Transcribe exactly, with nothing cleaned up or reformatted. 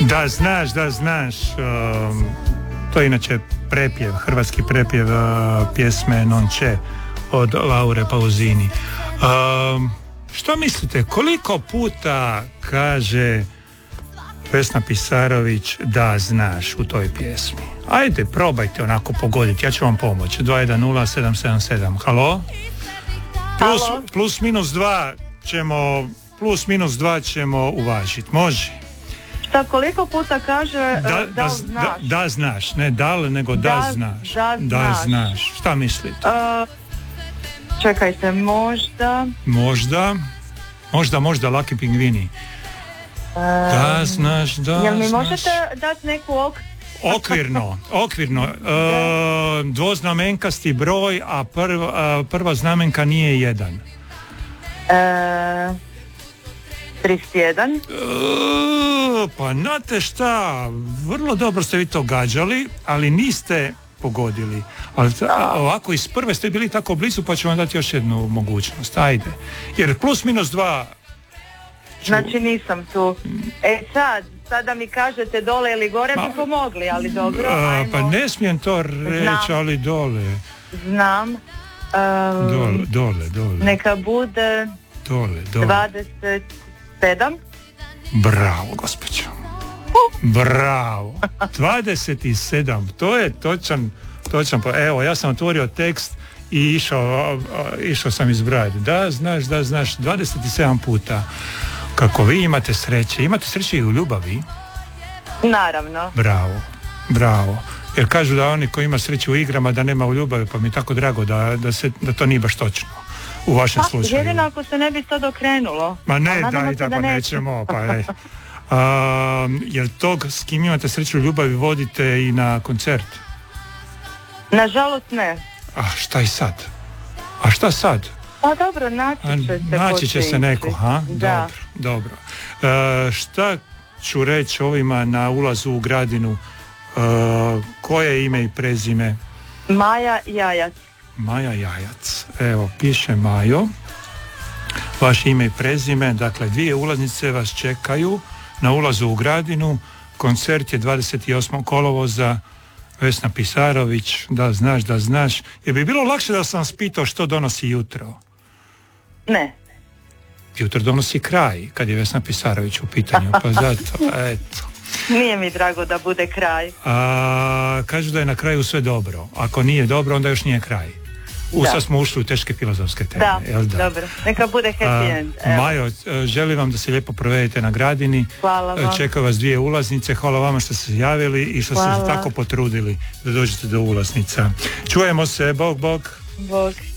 Da znaš, da znaš, um, to je inače prepjev, hrvatski prepjev uh, pjesme Non c'è od Laure Pausini. Um, što mislite, koliko puta kaže Vesna Pisarović da znaš u toj pjesmi? Ajde, probajte onako pogoditi, ja ću vam pomoći. dva jedan nula sedam sedam sedam. Halo? Plus, Halo? plus minus dva ćemo, plus minus dva ćemo uvažiti. Može? Šta, koliko puta kaže Da, da, da, da znaš? da, da znaš, ne da li, nego da, Da- znaš. da Da znaš. znaš. Šta mislite? Uh, čekajte, možda... Možda, možda, možda Laki pingvini. Uh, Da znaš, da Jel mi znaš. možete dati neku ok... Okvirno, okvirno. E, dvoznamenkasti broj, a prva, a prva znamenka nije jedan. Uh, trideset jedan. E, pa znate šta, vrlo dobro ste vi to gađali, ali niste pogodili. Ali ta- ovako iz prve ste bili tako blizu, pa ću vam dati još jednu mogućnost. Ajde. Jer plus minus dva ću- Znači nisam tu. E sad, sada mi kažete dole ili gore Ma- bi pomogli, ali dobro, A, ajmo. pa ne smijem to reći, Znam. ali dole. Znam. Um, Dole, dole, dole. Neka bude Dole, dole. dvadeset sedam. Bravo, gospođo. Bravo. dvadeset sedam. To je točan, točan. po- Evo, ja sam otvorio tekst i išao, a, a, išao sam izbrojati. Da, znaš, da, znaš, dvadeset sedam puta. Kako vi imate sreće. Imate sreće i u ljubavi. Naravno. Bravo, bravo. Jer kažu da oni koji ima sreće u igrama da nema u ljubavi, pa mi je tako drago da, da, se, da to nije baš točno u vašem Pa, slučaju. jedino ako se ne bi sad okrenulo. Ma ne, A nadamo daj, se da, da pa neće. nećemo, pa ej. A, jel tog s kim imate sreću u ljubavi vodite i na koncert? Nažalost ne. A šta i sad? A šta sad? Pa dobro, naći A, će se. naći će ko se neko, ići. ha? Da. Dobro, dobro. E, šta ću reći ovima na ulazu u Gradinu? E, koje ime i prezime? Maja Jajac. Maja Jajac. Evo, piše Majo. Vaše ime i prezime. Dakle, dvije ulaznice vas čekaju na ulazu u Gradinu. Koncert je dvadeset osmog kolovoza. Vesna Pisarović, da znaš, da znaš. Jer bi bilo lakše da sam vas pitao što donosi jutro. Ne. Jutro donosi kraj, kad je Vesna Pisarović u pitanju. Pa zato, eto. Nije mi drago da bude kraj. A, kažu da je na kraju sve dobro. Ako nije dobro, onda još nije kraj. U, Da. sad smo ušli u teške filozofske teme. Da, jel da? dobro. Neka bude happy A, end. Evo. Majo, želim vam da se lijepo provedete na Gradini. Hvala vam. Čeka vas dvije ulaznice. Hvala vama što ste se javili i što ste Hvala. se tako potrudili da dođete do ulaznica. Čujemo se, bog, bog. Bog.